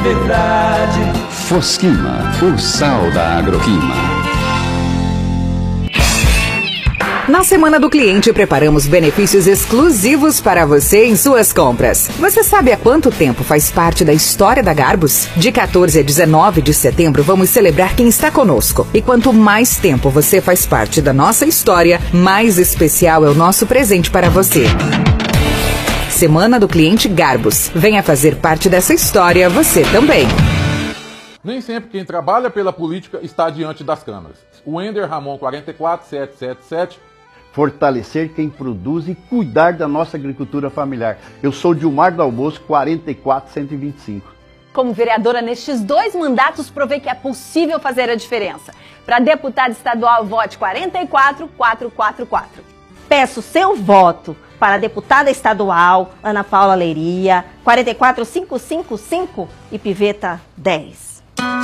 verdade. Fosquima, o sal da Agroquima. Na Semana do Cliente, preparamos benefícios exclusivos para você em suas compras. Você sabe há quanto tempo faz parte da história da Garbus? De 14 a 19 de setembro, vamos celebrar quem está conosco. E quanto mais tempo você faz parte da nossa história, mais especial é o nosso presente para você. Semana do Cliente Garbus. Venha fazer parte dessa história você também. Nem sempre quem trabalha pela política está diante das câmeras. O Ender Ramon 44777. Fortalecer quem produz e cuidar da nossa agricultura familiar. Eu sou Dilmar do Almoço 44125. Como vereadora nestes 2 mandatos, provei que é possível fazer a diferença. Para deputada estadual, vote 44444. Peço seu voto para a deputada estadual Ana Paula Leiria 44555 e Piveta 10.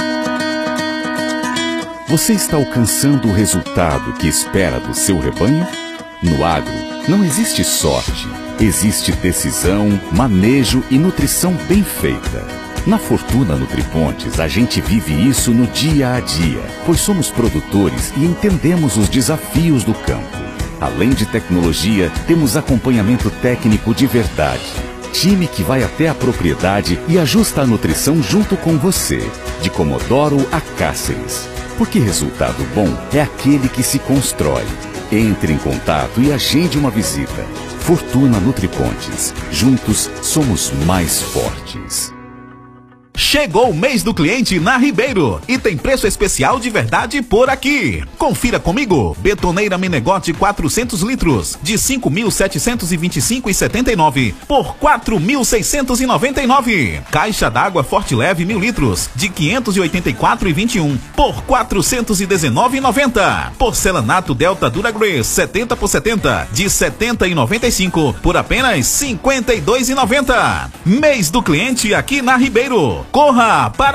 Você está alcançando o resultado que espera do seu rebanho? No agro, não existe sorte, existe decisão, manejo e nutrição bem feita. Na Fortuna Nutripontes, a gente vive isso no dia a dia, pois somos produtores e entendemos os desafios do campo. Além de tecnologia, temos acompanhamento técnico de verdade. Time que vai até a propriedade e ajusta a nutrição junto com você, de Comodoro a Cáceres. Porque resultado bom é aquele que se constrói. Entre em contato e agende uma visita. Fortuna Nutripontes. Juntos somos mais fortes. Chegou o mês do cliente na Ribeiro e tem preço especial de verdade por aqui. Confira comigo. Betoneira Menegote 400 litros de 5.725,79 por 4.699. Caixa d'água Forte Leve 1.000 litros de 584,21 por 419,90. Porcelanato Delta Duragrace 70 por 70 de 70,95 por apenas 52,90. Mês do cliente aqui na Ribeiro. Corra para